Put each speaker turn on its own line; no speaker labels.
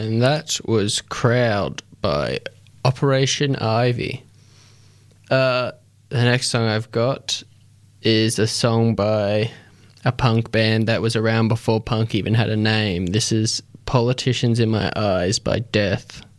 and that was Crowd by Operation Ivy. The next song I've got is a song by a punk band that was around before punk even had a name. This is Politicians in My Eyes by Death.